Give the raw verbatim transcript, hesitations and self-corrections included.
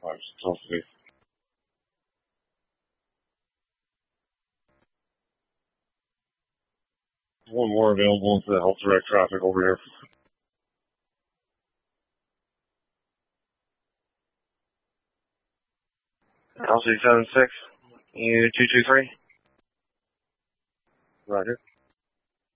five, twelve, three. One more available to help direct traffic over here. L C seven six, U two two three. Roger.